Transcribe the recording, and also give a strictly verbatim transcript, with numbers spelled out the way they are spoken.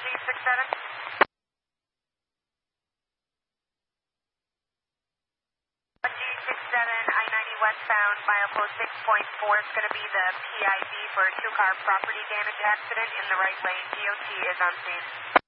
G six seven. G six seven, I ninety westbound, milepost six point four is going to be the P I D for a two-car property damage accident in the right lane. D O T is on scene.